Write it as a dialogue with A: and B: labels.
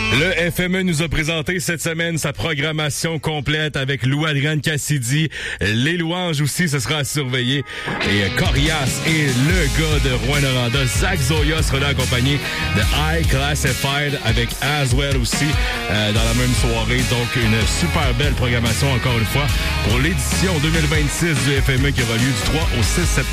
A: Le FME nous a présenté cette semaine sa programmation complète avec Lou-Adrienne Cassidy. Les louanges aussi, ce sera à surveiller. Et Corias et le gars de Rouyn-Noranda, Zach Zoya, sera là accompagné de High Classified avec Aswell aussi dans la même soirée. Donc, une super belle programmation encore une fois pour l'édition 2026 du FME qui aura lieu du 3 au 6 septembre.